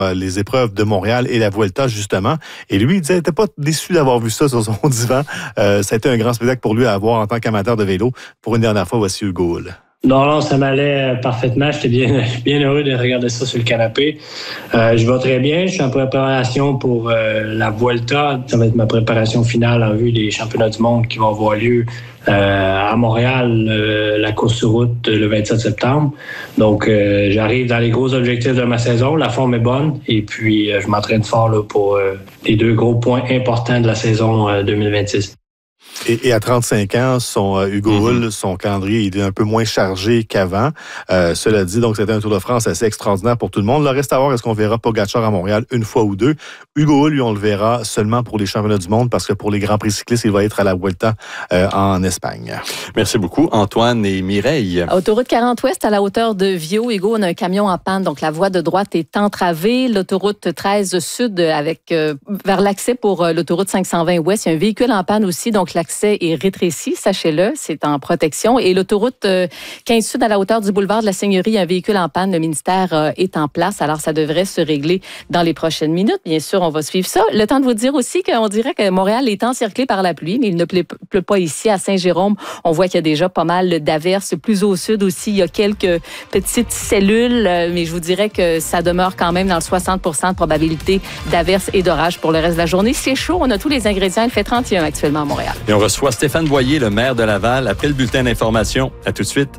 les épreuves de Montréal et la Vuelta, justement. Et lui, il disait, il n'était pas déçu d'avoir vu ça sur son divan. Ça a été un grand spectacle pour lui à avoir en tant qu'amateur de vélo. Pour une dernière fois, voici Hugo Hull. Non, ça m'allait parfaitement. J'étais bien heureux de regarder ça sur le canapé. Je vais très bien. Je suis en préparation pour la Vuelta. Ça va être ma préparation finale en vue des championnats du monde qui vont avoir lieu à Montréal, la course sur route le 27 septembre. Donc, j'arrive dans les gros objectifs de ma saison. La forme est bonne. Et puis, je m'entraîne fort là, pour les 2 gros points importants de la saison 2026. Et à 35 ans, Hugo Hull, son calendrier il est un peu moins chargé qu'avant. Cela dit, donc c'était un Tour de France assez extraordinaire pour tout le monde. Le reste à voir, est-ce qu'on verra Pogacar à Montréal une fois ou deux? Hugo Hull, lui, on le verra seulement pour les championnats du monde parce que pour les Grands Prix cyclistes, il va être à la Vuelta en Espagne. Merci beaucoup, Antoine et Mireille. Autoroute 40 Ouest à la hauteur de Viau. Hugo, on a un camion en panne, donc la voie de droite est entravée. L'autoroute 13 Sud vers l'accès pour l'autoroute 520 Ouest, il y a un véhicule en panne aussi, donc l'accès est rétréci, sachez-le, c'est en protection. Et l'autoroute 15 Sud à la hauteur du boulevard de la Seigneurie, un véhicule en panne, le ministère est en place, alors ça devrait se régler dans les prochaines minutes. Bien sûr, on va suivre ça. Le temps de vous dire aussi qu'on dirait que Montréal est encerclé par la pluie, mais il ne pleut pas ici à Saint-Jérôme. On voit qu'il y a déjà pas mal d'averses. Plus au sud aussi, il y a quelques petites cellules, mais je vous dirais que ça demeure quand même dans le 60% de probabilité d'averses et d'orages pour le reste de la journée. C'est chaud, on a tous les ingrédients. Il fait 31 actuellement à Montréal. Et on reçoit Stéphane Boyer, le maire de Laval, après le bulletin d'information. À tout de suite.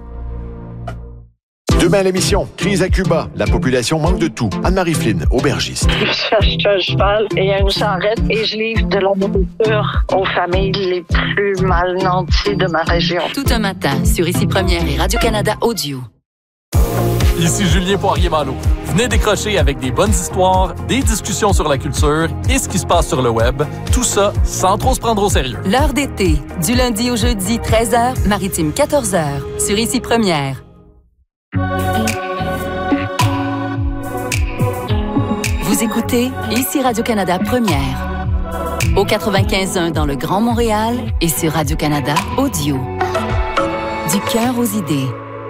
Demain à l'émission, crise à Cuba. La population manque de tout. Anne-Marie Flynn, aubergiste. Je cherche un cheval et une charrette et je livre de la nourriture aux familles les plus mal nanties de ma région. Tout un matin sur Ici Première et Radio-Canada Audio. Ici Julien Poirier-Malo. Venez décrocher avec des bonnes histoires, des discussions sur la culture et ce qui se passe sur le web. Tout ça sans trop se prendre au sérieux. L'heure d'été, du lundi au jeudi, 13h, maritime 14h, sur Ici Première. Vous écoutez Ici Radio-Canada Première. Au 95.1 dans le Grand Montréal et sur Radio-Canada Audio. Du cœur aux idées.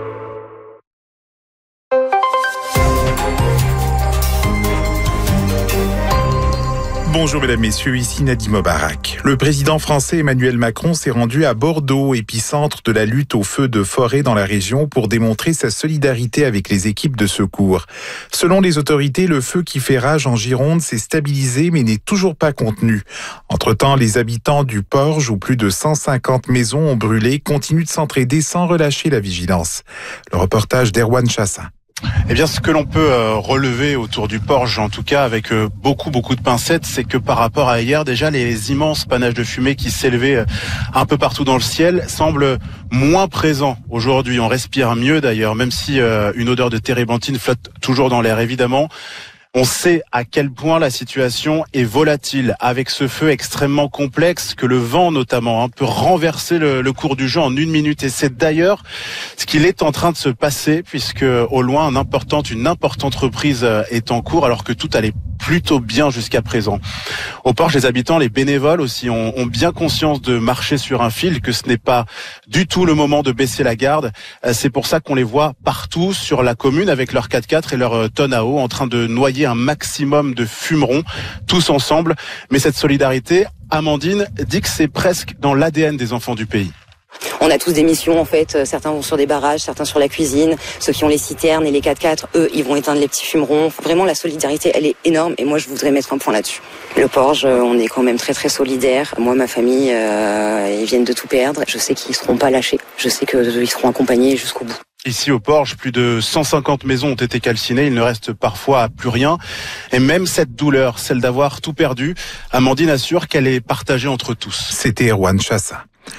Bonjour mesdames, messieurs, ici Nadim Obarak. Le président français Emmanuel Macron s'est rendu à Bordeaux, épicentre de la lutte aux feux de forêt dans la région, pour démontrer sa solidarité avec les équipes de secours. Selon les autorités, le feu qui fait rage en Gironde s'est stabilisé mais n'est toujours pas contenu. Entre-temps, les habitants du Porge, où plus de 150 maisons ont brûlé, continuent de s'entraider sans relâcher la vigilance. Le reportage d'Erwan Chassin. Eh bien, ce que l'on peut relever autour du Porge, en tout cas avec beaucoup de pincettes, c'est que par rapport à hier, déjà les immenses panaches de fumée qui s'élevaient un peu partout dans le ciel semblent moins présents aujourd'hui. On respire mieux d'ailleurs, même si une odeur de térébenthine flotte toujours dans l'air, évidemment. On sait à quel point la situation est volatile avec ce feu extrêmement complexe que le vent notamment peut renverser le cours du jeu en 1 minute. Et c'est d'ailleurs ce qu'il est en train de se passer puisque au loin une importante reprise est en cours alors que tout allait plutôt bien jusqu'à présent. Au Porge, les habitants, les bénévoles aussi ont bien conscience de marcher sur un fil, que ce n'est pas du tout le moment de baisser la garde. C'est pour ça qu'on les voit partout sur la commune avec leurs 4x4 et leurs tonnes à eau en train de noyer un maximum de fumerons, tous ensemble. Mais cette solidarité, Amandine dit que c'est presque dans l'ADN des enfants du pays. On a tous des missions en fait, certains vont sur des barrages, certains sur la cuisine, ceux qui ont les citernes et les 4x4, eux, ils vont éteindre les petits fumerons. Vraiment la solidarité, elle est énorme et moi je voudrais mettre un point là-dessus. Le Porge, on est quand même très très solidaires. Moi, ma famille, ils viennent de tout perdre. Je sais qu'ils seront pas lâchés, je sais qu'ils seront accompagnés jusqu'au bout. Ici au Porge, plus de 150 maisons ont été calcinées, il ne reste parfois plus rien. Et même cette douleur, celle d'avoir tout perdu, Amandine assure qu'elle est partagée entre tous. C'était Erwan Chassin.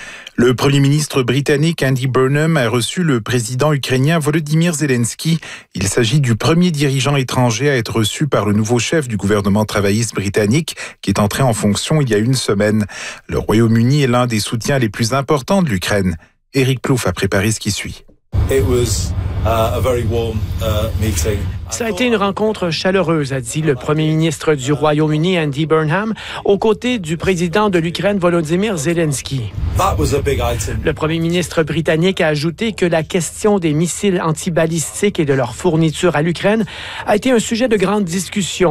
Le Premier ministre britannique Andy Burnham a reçu le président ukrainien Volodymyr Zelensky. Il s'agit du premier dirigeant étranger à être reçu par le nouveau chef du gouvernement travailliste britannique qui est entré en fonction il y a 1 semaine. Le Royaume-Uni est l'un des soutiens les plus importants de l'Ukraine. Éric Plouffe a préparé ce qui suit. Ça a été une rencontre chaleureuse, a dit le premier ministre du Royaume-Uni, Andy Burnham, aux côtés du président de l'Ukraine, Volodymyr Zelensky. Le premier ministre britannique a ajouté que la question des missiles antibalistiques et de leur fourniture à l'Ukraine a été un sujet de grande discussion